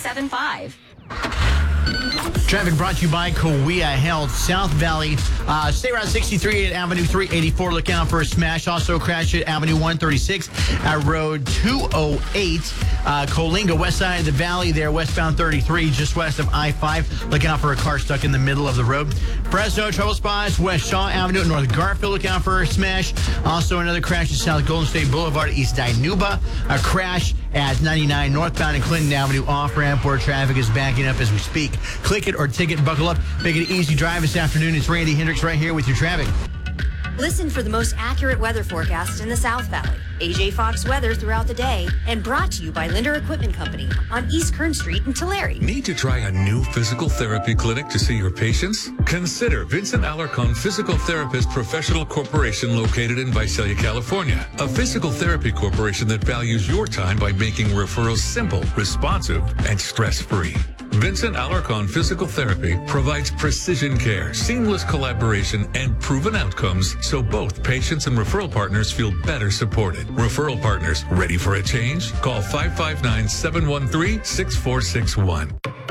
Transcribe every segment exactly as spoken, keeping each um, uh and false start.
seven five. Traffic brought to you by Cahuilla Health. South Valley, uh, stay around sixty-three at Avenue three eighty-four. Look out for a smash. Also, crash at Avenue one thirty-six at Road two oh eight. Uh, Coalinga, west side of the valley there, westbound thirty-three, just west of I five. Look out for a car stuck in the middle of the road. Fresno, trouble spots, West Shaw Avenue at North Garfield. Look out for a smash. Also, another crash at South Golden State Boulevard, East Dinuba. A crash at ninety-nine northbound and Clinton Avenue off-ramp where traffic is backing up as we speak. Click it or ticket, buckle up. Make it an easy drive this afternoon. It's Randy Hendricks right here with your traffic. Listen for the most accurate weather forecast in the South Valley. A J Fox weather throughout the day, and brought to you by Linder Equipment Company on East Kern Street in Tulare. Need to try a new physical therapy clinic to see your patients? Consider Vincent Alarcon Physical Therapist Professional Corporation located in Visalia, California. A physical therapy corporation that values your time by making referrals simple, responsive, and stress-free. Vincent Alarcon Physical Therapy provides precision care, seamless collaboration, and proven outcomes so both patients and referral partners feel better supported. Referral partners, ready for a change? Call five five nine, seven one three, six four six one.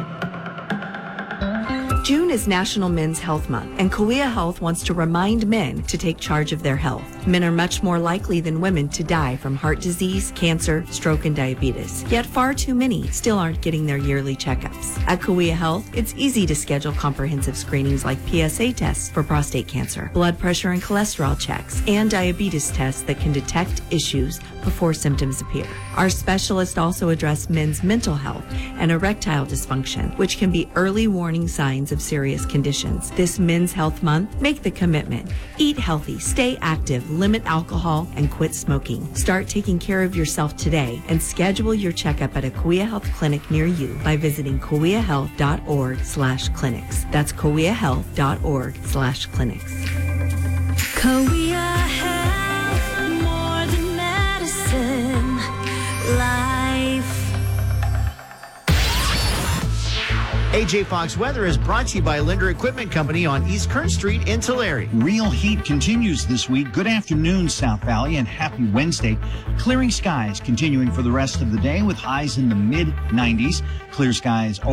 June is National Men's Health Month, and Cahuilla Health wants to remind men to take charge of their health. Men are much more likely than women to die from heart disease, cancer, stroke, and diabetes. Yet far too many still aren't getting their yearly checkups. At Cahuilla Health, it's easy to schedule comprehensive screenings like P S A tests for prostate cancer, blood pressure and cholesterol checks, and diabetes tests that can detect issues before symptoms appear. Our specialists also address men's mental health and erectile dysfunction, which can be early warning signs of serious conditions. This Men's Health Month, make the commitment. Eat healthy, stay active, limit alcohol, and quit smoking. Start taking care of yourself today and schedule your checkup at a Cahuilla Health clinic near you by visiting cahuilla health dot org slash clinics. That's cahuilla health dot org slash clinics. Cahuilla Health, more than medicine, life. A J Fox weather is brought to you by Linder Equipment Company on East Kern Street in Tulare. Real heat continues this week. Good afternoon, South Valley, and happy Wednesday. Clearing skies continuing for the rest of the day with highs in the mid nineties. Clear skies